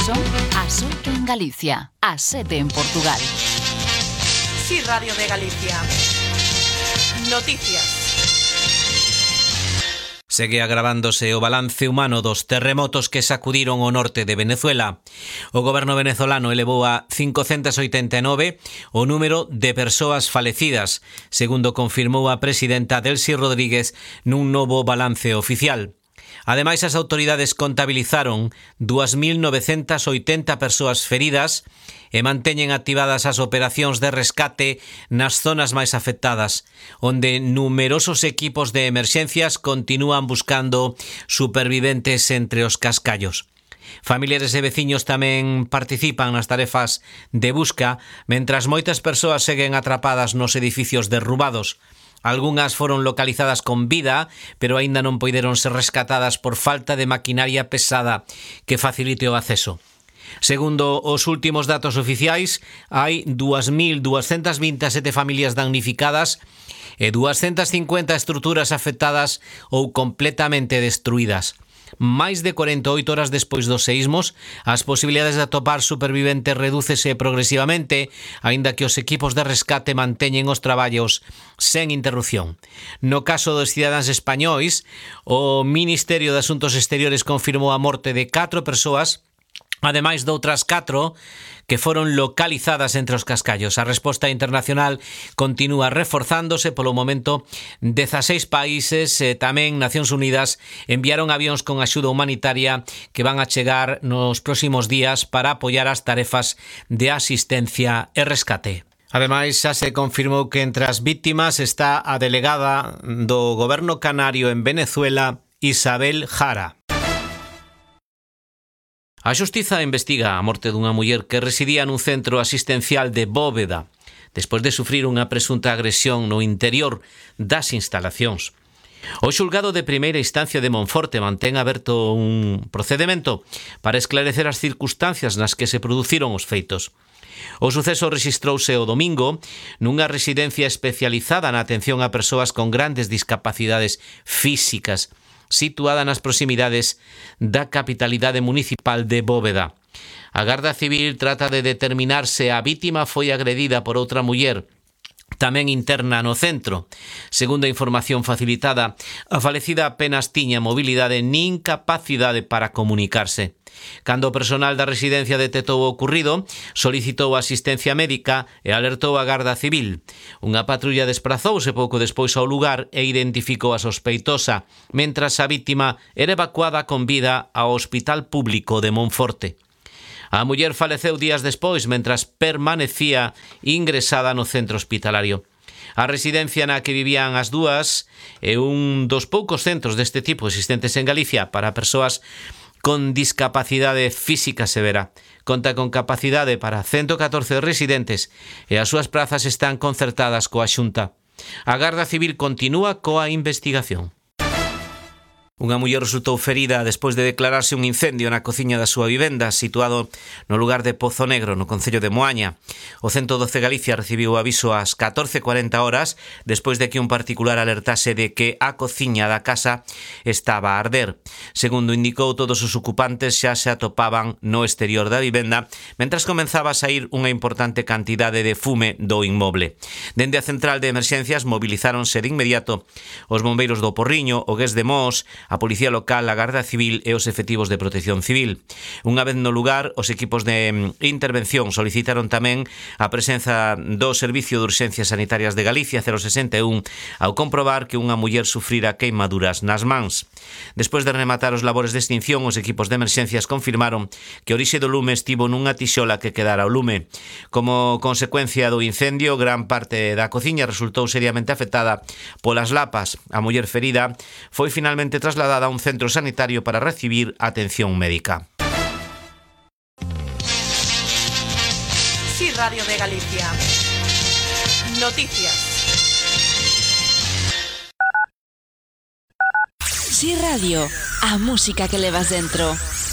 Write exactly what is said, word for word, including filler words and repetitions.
Son as oito en Galicia, as sete en Portugal. Sí, Radio de Galicia. Noticias. Segue agravándose o balance humano dos terremotos que sacudiron o norte de Venezuela. O goberno venezolano elevou a cincocentas oitenta e nove o número de persoas falecidas, segundo confirmou a presidenta Delcy Rodríguez nun novo balance oficial. Ademais, as autoridades contabilizaron dúas mil novecentas oitenta persoas feridas e manteñen activadas as operacións de rescate nas zonas máis afectadas, onde numerosos equipos de emerxencias continúan buscando superviventes entre os cascallos. Familiares e veciños tamén participan nas tarefas de busca, mentras moitas persoas seguen atrapadas nos edificios derrubados. Algunhas foron localizadas con vida, pero aínda non poideron ser rescatadas por falta de maquinaria pesada que facilite o acceso. Segundo os últimos datos oficiais, hai dúas mil duascentas vinte e sete familias damnificadas e duascentas cincuenta estruturas afectadas ou completamente destruídas. Máis de cuarenta e oito horas despois dos seísmos, as posibilidades de atopar superviventes redúcese progresivamente, aínda que os equipos de rescate manteñen os traballos sen interrupción. No caso dos cidadáns españois, o Ministerio de Asuntos Exteriores confirmou a morte de catro persoas, ademais de outras catro que foron localizadas entre os cascallos. A resposta internacional continúa reforzándose. Polo momento, dezaseis países e tamén Nacións Unidas enviaron avións con axuda humanitaria que van a chegar nos próximos días para apoiar as tarefas de asistencia e rescate. Ademais, xa se confirmou que entre as víctimas está a delegada do goberno canario en Venezuela, Isabel Jara. A Xustiza investiga a morte dunha muller que residía nun centro asistencial de Bóveda, despois de sufrir unha presunta agresión no interior das instalacións. O xulgado de primeira instancia de Monforte mantén aberto un procedemento para esclarecer as circunstancias nas que se produciron os feitos. O suceso rexistrouse o domingo nunha residencia especializada na atención a persoas con grandes discapacidades físicas, situada nas proximidades da capitalidade municipal de Bóveda. A Garda Civil trata de determinar se a vítima foi agredida por outra muller, tamén interna no centro. Segundo a información facilitada, a falecida apenas tiña mobilidade nin capacidade para comunicarse. Cando o personal da residencia detectou o ocurrido, solicitou asistencia médica e alertou a Garda Civil. Unha patrulla desprazouse pouco despois ao lugar e identificou a sospeitosa, mentras a vítima era evacuada con vida ao Hospital Público de Monforte. A muller faleceu días despois, mentras permanecía ingresada no centro hospitalario. A residencia na que vivían as dúas é un dos poucos centros deste tipo existentes en Galicia para persoas con discapacidade física severa. Conta con capacidade para ciento catorce residentes e as súas prazas están concertadas coa Xunta. A Garda Civil continúa coa investigación. Unha muller resultou ferida despois de declararse un incendio na cociña da súa vivenda, situado no lugar de Pozo Negro, no concello de Moaña. O ciento doce Galicia recibiu o aviso ás catorce e cuarenta horas despois de que un particular alertase de que a cociña da casa estaba a arder. Segundo indicou, todos os ocupantes xa se atopaban no exterior da vivenda, mentras comenzaba a saír unha importante cantidade de fume do inmoble. Dende a central de emerxencias mobilizáronse de inmediato os bombeiros do Porriño, o Gués de Mos, a Policía Local, a Garda Civil e os efectivos de Protección Civil. Unha vez no lugar, os equipos de intervención solicitaron tamén a presenza do Servicio de Urxencias Sanitarias de Galicia cero sesenta e un ao comprobar que unha muller sufrira queimaduras nas mans. Despois de rematar os labores de extinción, os equipos de emerxencias confirmaron que o orixe do lume estivo nunha tixola que quedara ao lume. Como consecuencia do incendio, gran parte da cociña resultou seriamente afectada polas lapas. A muller ferida foi finalmente trasladada trasladada a un centro sanitario para recibir atención médica. Sí, Radio de Galicia. Noticias. Sí Radio, a música que levas dentro.